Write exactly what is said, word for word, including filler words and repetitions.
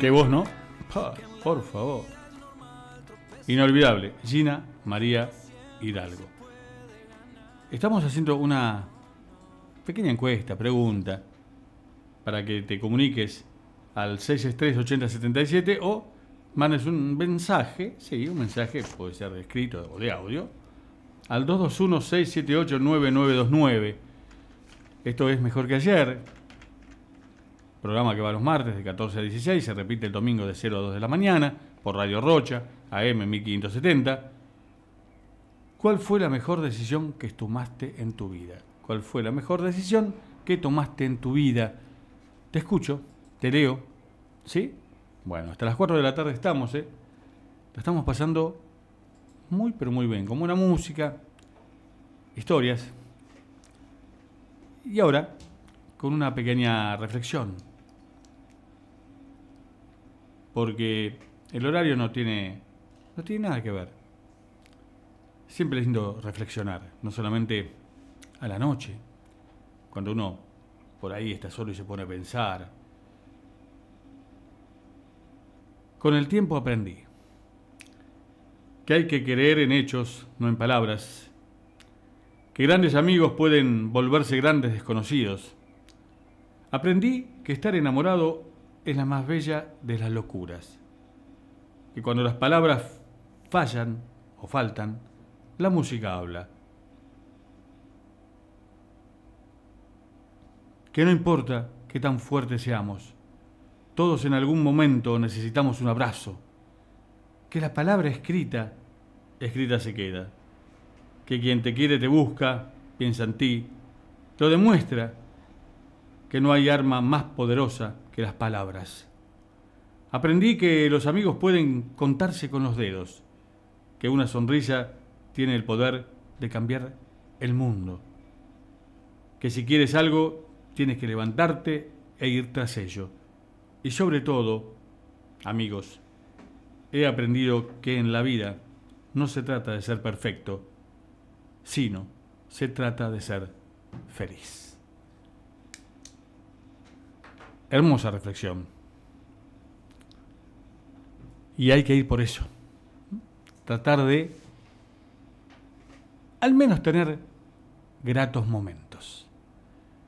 Que vos no. Pa, por favor. Inolvidable. Gina María Hidalgo. Estamos haciendo una pequeña encuesta, pregunta, para que te comuniques al seis seis tres, ochenta setenta y siete o mandes un mensaje, sí, un mensaje, puede ser de escrito o de audio, al dos dos uno, seis siete ocho, nueve nueve dos nueve. Esto es Mejor que Ayer, programa que va los martes de catorce a dieciséis, se repite el domingo de cero a dos de la mañana, por Radio Rocha, A M mil quinientos setenta. ¿Cuál fue la mejor decisión que tomaste en tu vida? ¿Cuál fue la mejor decisión que tomaste en tu vida? Te escucho, te leo, ¿sí? Bueno, hasta las cuatro de la tarde estamos, ¿eh? La estamos pasando muy, pero muy bien, con buena música, historias. Y ahora, con una pequeña reflexión. Porque el horario no tiene, no tiene nada que ver. Siempre es lindo reflexionar, no solamente a la noche, cuando uno por ahí está solo y se pone a pensar. Con el tiempo aprendí que hay que creer en hechos, no en palabras, que grandes amigos pueden volverse grandes desconocidos. Aprendí que estar enamorado es la más bella de las locuras, que cuando las palabras fallan o faltan, la música habla. Que no importa qué tan fuertes seamos, todos en algún momento necesitamos un abrazo. Que la palabra escrita, escrita se queda. Que quien te quiere te busca, piensa en ti, lo demuestra. Que no hay arma más poderosa que las palabras. Aprendí que los amigos pueden contarse con los dedos, que una sonrisa tiene el poder de cambiar el mundo, que si quieres algo tienes que levantarte e ir tras ello. Y sobre todo, amigos, he aprendido que en la vida no se trata de ser perfecto, sino se trata de ser feliz. Hermosa reflexión. Y hay que ir por eso. Tratar de al menos tener gratos momentos.